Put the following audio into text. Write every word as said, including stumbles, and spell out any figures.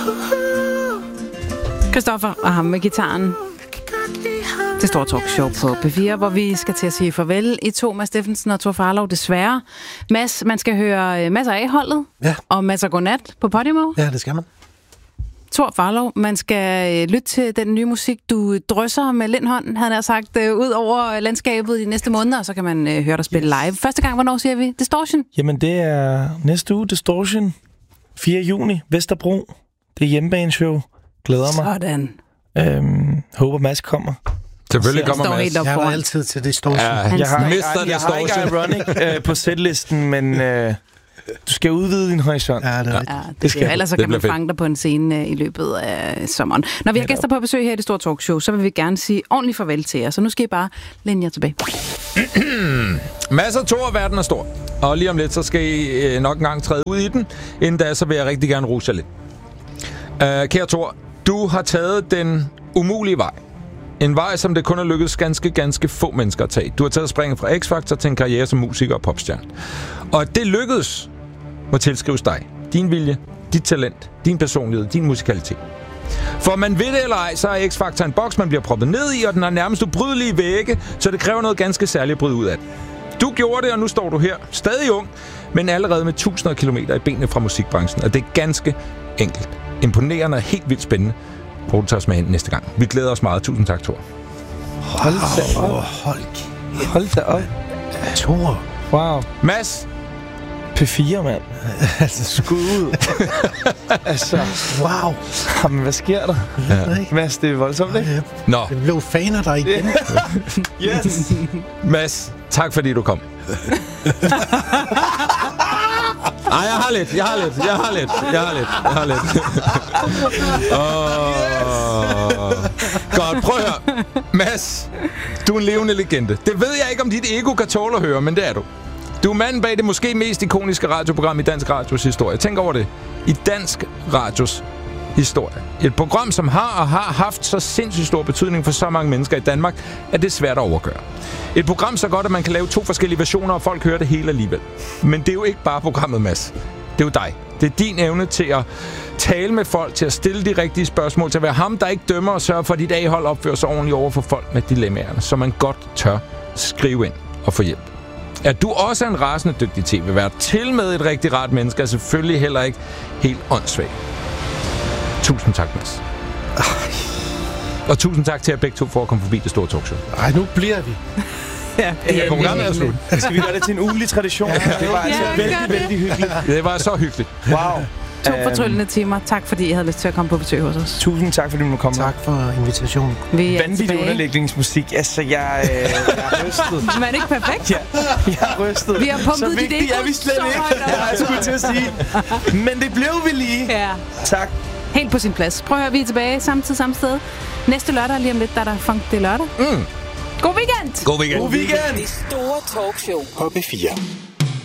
Christoffer og ham med gitaren. Det store talkshow på P fire, hvor vi skal til at sige farvel i to, Mads Steffensen og Thor Farlov, desværre. Mads, man skal høre masser af holdet, ja. Og masser af godnat på Podimo. Ja, det skal man. Thor Farlov, man skal lytte til den nye musik, du drysser med Lindholm, havde jeg sagt, ud over landskabet de næste måneder, og så kan man høre dig spille live. Første gang, hvornår siger vi? Distortion? Jamen, det er næste uge, Distortion. fjerde juni, Vesterbro. Det er hjemmebaneshow. Glæder mig. Sådan. Øhm, håber Mads kommer. Selvfølgelig kommer Mads. Jeg har altid til Distortion. Ja, jeg har, mister jeg, jeg har ikke Ironic øh, på setlisten, men øh, du skal udvide din horisont. Ja, det er ja, rigtigt. det, det skal det. Ellers så det kan man fedt. fange dig på en scene øh, i løbet af sommeren. Når vi har gæster på besøg her i det store talkshow, så vil vi gerne sige ordentligt farvel til jer. Så nu skal I bare læne jer tilbage. Masser af Thor, verden er stor. Og lige om lidt, så skal I øh, nok engang træde ud i den. Inden da, så vil jeg rigtig gerne rose jer lidt. Uh, kære Thor, du har taget den umulige vej. En vej, som det kun er lykkedes ganske, ganske få mennesker at tage. Du har taget springet fra X-Factor til en karriere som musiker og popstjerne. Og det lykkedes må tilskrives dig. Din vilje, dit talent, din personlighed, din musikalitet. For man ved det eller ej, så er X-Factor en boks, man bliver proppet ned i, og den har nærmest ubrydelige vægge, så det kræver noget ganske særligt at bryde ud af det. Du gjorde det, og nu står du her, stadig ung, men allerede med tusinder af kilometer i benene fra musikbranchen. Og det er ganske enkelt. Imponerende og helt vildt spændende, hvor du tager os med hen næste gang. Vi glæder os meget. Tusind tak, Thor. Hold da op. Hold Hold da op. Thor. Wow. Mads. P fire, mand. Altså, skud ud. altså, wow. Jamen, hvad sker der? Ja. Mads, det er voldsomt, ikke? Nå. Jeg blev fan af dig igen. Yes. Mads, tak fordi du kom. Ej, jeg har lidt, jeg har lidt, jeg har lidt, jeg har lidt, jeg har lidt. oh. Godt, prøv at høre. Mads, du er en levende legende. Det ved jeg ikke, om dit ego kan tåle at høre, men det er du. Du er manden bag det måske mest ikoniske radioprogram i dansk radios historie. Tænk over det. I dansk radios historie. Et program, som har og har haft så sindssygt stor betydning for så mange mennesker i Danmark, at det er svært at overgøre. Et program så godt, at man kan lave to forskellige versioner, og folk hører det hele alligevel. Men det er jo ikke bare programmet, Mads. Det er jo dig. Det er din evne til at tale med folk, til at stille de rigtige spørgsmål, til at være ham, der ikke dømmer og sørger for, at dit A-hold opfører sig ordentligt over for folk med dilemmaerne, så man godt tør skrive ind og få hjælp. At du også er en rasende dygtig tv-vært, til med et rigtig rart menneske, er selvfølgelig heller ikke helt åndssvag. Tusind tak, Mads. Og tusind tak til jer begge to for at komme forbi det store talkshow. Ej, nu bliver vi. Ja, ja, programmet er slut. Skal vi gøre det til en ugelig tradition? Ja, det var altså ja, vældig, vældig hyggeligt. Det var så hyggeligt. Wow. To fortryllende timer. Tak, fordi I havde lyst til at komme på besøg hos os. Tusind tak, fordi du måtte komme. Tak for invitationen. Vanvittig underlægningsmusik. Altså, jeg, øh, jeg er rystet. Man er ikke perfekt? Ja, jeg er rystet. Vi har pumpet så dit vigtigt ego er vi slet så ikke. højt op. Jeg skulle til at sige. Men det blev vi lige. Ja. Tak. Helt på sin plads. Prøv at høre, vi er tilbage samme tid, samme sted. Næste lørdag lige om lidt, der er der Funk det lørdag. Mm. God weekend! God weekend! God weekend! Det store talkshow på P fire.